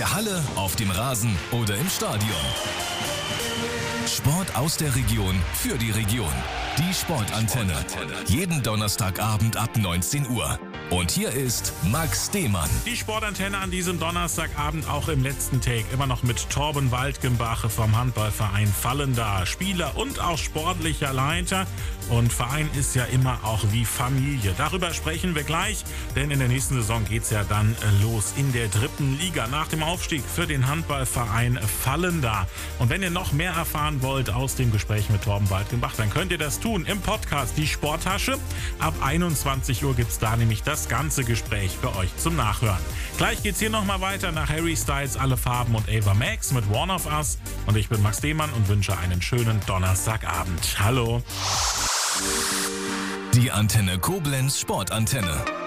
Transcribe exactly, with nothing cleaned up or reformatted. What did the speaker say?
der Halle, auf dem Rasen oder im Stadion. Sport aus der Region für die Region. Die Sportantenne. Jeden Donnerstagabend ab neunzehn Uhr. Und hier ist Max Demann. Die Sportantenne an diesem Donnerstagabend auch im letzten Take. Immer noch mit Torben Waldgenbach vom Handballverein Vallendar. Spieler und auch sportlicher Leiter. Und Verein ist ja immer auch wie Familie. Darüber sprechen wir gleich, denn in der nächsten Saison geht's ja dann los in der dritten Liga nach dem Aufstieg für den Handballverein Vallendar. Und wenn ihr noch mehr erfahren wollt aus dem Gespräch mit Torben Waldgenbach, dann könnt ihr das tun im Podcast Die Sporttasche. Ab einundzwanzig Uhr gibt's da nämlich das ganze Gespräch für euch zum Nachhören. Gleich geht's hier nochmal weiter nach Harry Styles, Alle Farben und Ava Max mit One of Us. Und ich bin Max Demann und wünsche einen schönen Donnerstagabend. Hallo. Die Antenne Koblenz Sportantenne.